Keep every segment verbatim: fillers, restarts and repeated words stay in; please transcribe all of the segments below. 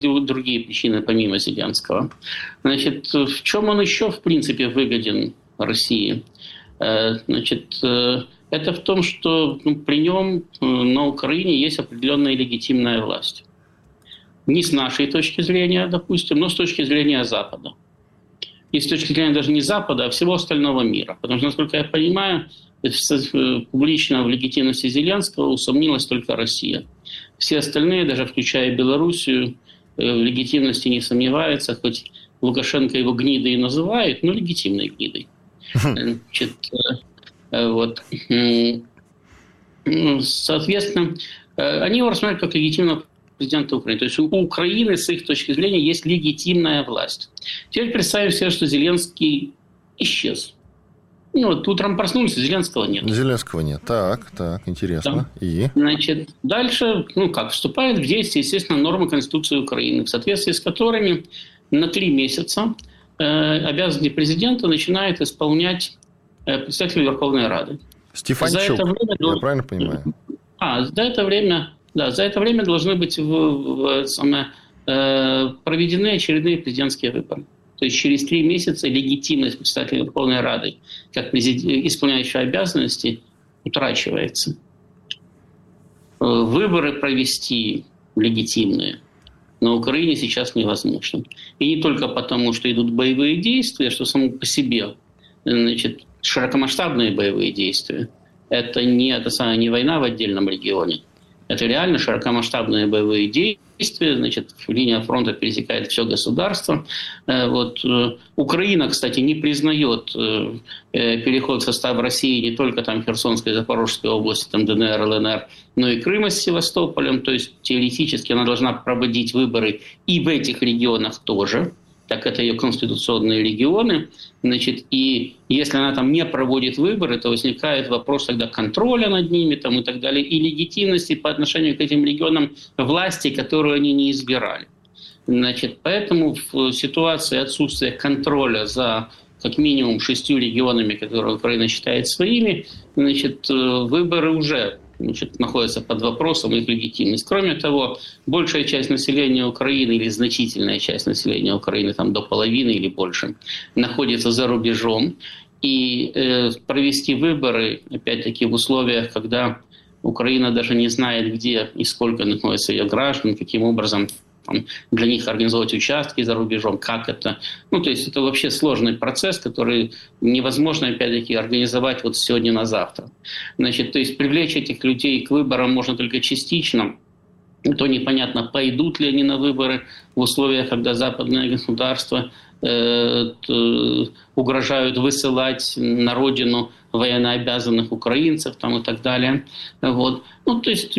другие причины, помимо Зеленского. Значит, в чем он еще, в принципе, выгоден России? Значит, это в том, что ну, при нем на Украине есть определенная легитимная власть. Не с нашей точки зрения, допустим, но с точки зрения Запада. И с точки зрения даже не Запада, а всего остального мира. Потому что, насколько я понимаю, публично в легитимности Зеленского усомнилась только Россия. Все остальные, даже включая Белоруссию, в легитимности не сомневаются, хоть Лукашенко его гнидой и называет, но легитимной гнидой. Значит, вот. Соответственно, они его рассматривают как легитимного президента Украины. То есть у Украины, с их точки зрения, есть легитимная власть. Теперь представим себе, что Зеленский исчез. Ну, вот утром проснулся, Зеленского нет. Зеленского нет. Так, так, интересно. Да. И? Значит, дальше, ну как, вступает в действие, естественно, нормы Конституции Украины, в соответствии с которыми на три месяца э, обязанности президента начинает исполнять э, председатель Верховной Рады. Стефанчук, за это время, я правильно понимаю? А, за это время, да, за это время должны быть в, в, в, самое, э, проведены очередные президентские выборы. То есть через три месяца легитимность председателя Верховной Рады, как исполняющего обязанности, утрачивается. Выборы провести легитимные на Украине сейчас невозможно. И не только потому, что идут боевые действия, что само по себе, значит, широкомасштабные боевые действия. Это не, это самое, не война в отдельном регионе. Это реально широкомасштабные боевые действия. Значит, линия фронта пересекает все государство. Вот. Украина, кстати, не признает переход в состав России не только там Херсонской и Запорожской области, там ДНР, ЛНР, но и Крыма с Севастополем. То есть теоретически она должна проводить выборы и в этих регионах тоже. Так это ее конституционные регионы. Значит, и если она там не проводит выборы, то возникает вопрос тогда контроля над ними там, и так далее, и легитимности по отношению к этим регионам власти, которую они не избирали. Значит, поэтому в ситуации отсутствия контроля за как минимум шестью регионами, которые Украина считает своими, значит, выборы уже значит, находятся под вопросом их легитимность. Кроме того, большая часть населения Украины или значительная часть населения Украины, там до половины или больше, находится за рубежом. И э, провести выборы, опять-таки, в условиях, когда Украина даже не знает, где и сколько находится ее граждан, каким образом там, для них организовать участки за рубежом, как это. Ну, то есть это вообще сложный процесс, который невозможно, опять-таки, организовать вот сегодня на завтра. Значит, то есть привлечь этих людей к выборам можно только частично. То непонятно, пойдут ли они на выборы в условиях, когда западное государство э, э, угрожают высылать на родину военнообязанных украинцев там, и так далее. Вот. Ну, то есть,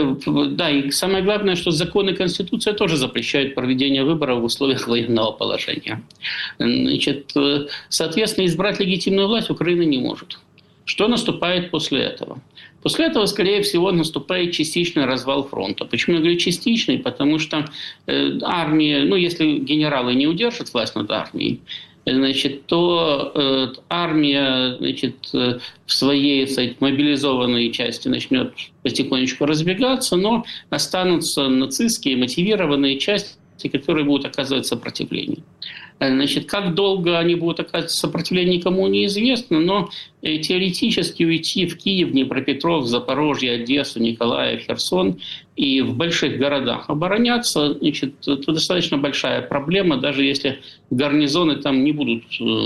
да, и самое главное, что законы и Конституция тоже запрещают проведение выборов в условиях военного положения. Значит, соответственно, избрать легитимную власть Украина не может. Что наступает после этого? После этого, скорее всего, наступает частичный развал фронта. Почему я говорю частичный? Потому что э, армия, ну, если генералы не удержат власть над армией, значит, то э, армия значит, э, в своей сказать, мобилизованной части начнет потихонечку разбегаться, но останутся нацистские мотивированные части, которые будут оказывать сопротивление. Значит, как долго они будут оказывать сопротивление, никому неизвестно, но теоретически уйти в Киев, Днепропетровск, Запорожье, Одессу, Николаев, Херсон и в больших городах обороняться, значит, это достаточно большая проблема, даже если гарнизоны там не будут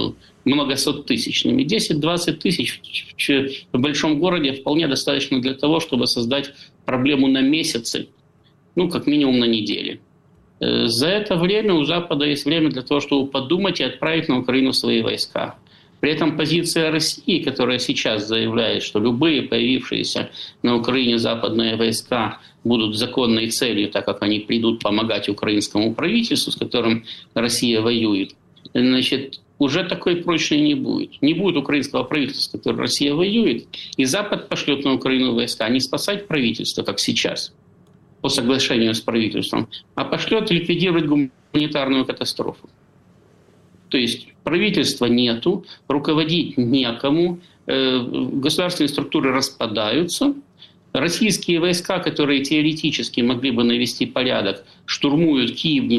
многосоттысячными. десять-двадцать тысяч в большом городе вполне достаточно для того, чтобы создать проблему на месяцы, ну, как минимум на недели. За это время у Запада есть время для того, чтобы подумать и отправить на Украину свои войска. При этом позиция России, которая сейчас заявляет, что любые появившиеся на Украине западные войска будут законной целью, так как они придут помогать украинскому правительству, с которым Россия воюет, значит, уже такой прочной не будет. Не будет украинского правительства, с которым Россия воюет, и Запад пошлет на Украину войска не спасать правительство, как сейчас, по соглашению с правительством, а пошлет ликвидировать гуманитарную катастрофу. То есть правительства нету, руководить некому, государственные структуры распадаются, Российские войска, которые теоретически могли бы навести порядок, штурмуют Киев,